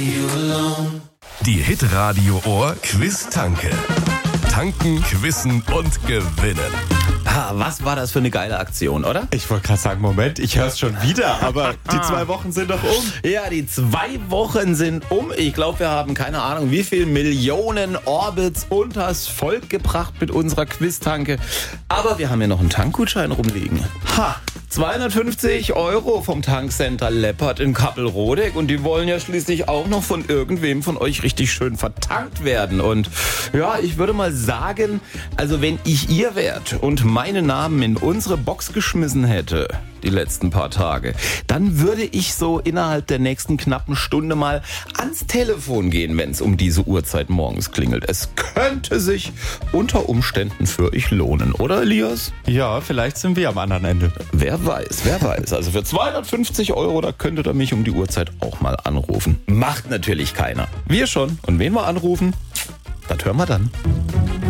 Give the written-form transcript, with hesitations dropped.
Die Hitradio Ohr Quiz-Tanke. Tanken, quissen und gewinnen. Was war das für eine geile Aktion, oder? Ich wollte gerade sagen, Moment, ich höre es schon wieder, aber die 2 Wochen sind doch um. Ja, die 2 Wochen sind um. Ich glaube, wir haben keine Ahnung, wie viel Millionen Orbits unters Volk gebracht mit unserer Quiz-Tanke. Aber wir haben ja noch einen Tankgutschein rumliegen. 250 € vom Tankcenter Leppert in Kappelrodeck und die wollen ja schließlich auch noch von irgendwem von euch richtig schön vertankt werden. Und ja, ich würde mal sagen, also wenn ich ihr wärt und meinen Namen in unsere Box geschmissen hätte, die letzten paar Tage, dann würde ich so innerhalb der nächsten knappen Stunde mal ans Telefon gehen, wenn es um diese Uhrzeit morgens klingelt. Es könnte sich unter Umständen für euch lohnen, oder Elias? Ja, vielleicht sind wir am anderen Ende. Wer weiß. Also für 250 €, da könntet ihr mich um die Uhrzeit auch mal anrufen. Macht natürlich keiner. Wir schon. Und wen wir anrufen, das hören wir dann.